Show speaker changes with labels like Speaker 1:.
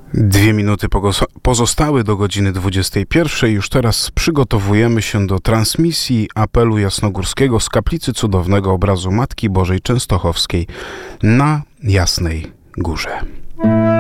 Speaker 1: 2 minuty pozostały do godziny 21. Już teraz przygotowujemy się do transmisji apelu jasnogórskiego z kaplicy Cudownego Obrazu Matki Bożej Częstochowskiej na Jasnej Górze.